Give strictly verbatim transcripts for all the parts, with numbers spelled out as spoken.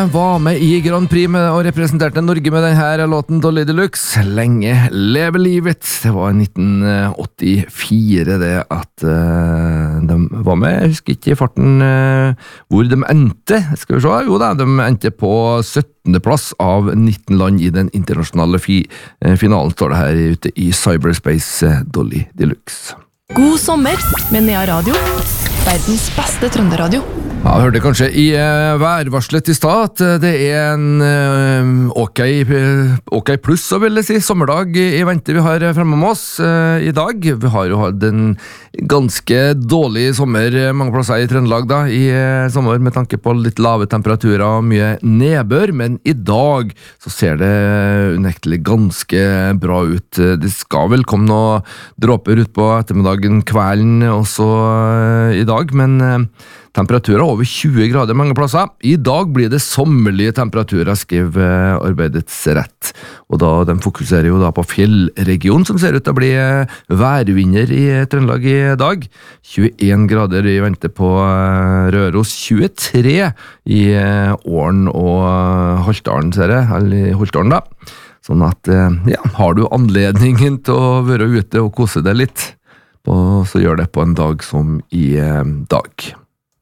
Var med i Grand Prix med, og representerte Norge med denne låten Dolly Deluxe. Lenge leve livet. Det var i nitten åttifire det at uh, de var med. Jeg husker ikke i farten uh, hvor de endte. Skal vi se? Jo da, de endte på syttende plass av nitten land i den internasjonale fi, uh, finalen, står det her ute i cyberspace. uh, Dolly Deluxe. God sommer med Nea Radio. Verdens beste trønderadio. Ja, jeg hørte kanskje i uh, værvarslet i stad at uh, det er en uh, ok, uh, ok pluss, så vil jeg si, sommerdag i, i vente vi har fremme med oss uh, i dag. Vi har jo hatt en ganske dårlig sommer mange plasser i Trøndelag da, i uh, sommer med tanke på litt lave temperaturer og mye nedbør, men i dag så ser det unektelig ganske bra ut. Det skal vel komme noen dråper ut på ettermiddagen, kvelden også uh, i dag, men uh, temperaturer over tjue grader mange plasser. I dag blir det sommerlige temperaturer, skriver Arbeidets Rett. Og da, de fokuserer jo da på fjellregionen, som ser ut til å bli værvinner i Trøndelag i dag. tjueen grader i vente på Røros, tjuetre i Åren og Haltdalen, ser jeg, eller i Haltdalen da. Sånn at, ja, har du anledningen til å være ute og kose deg litt, så gjør det på en dag som i dag.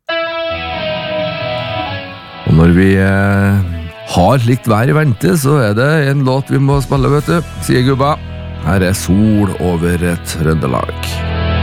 Og når vi eh, har litt vær i vente, så er det en låt vi må spille, vet du, sier gubba. Her er Sol over Trøndelag.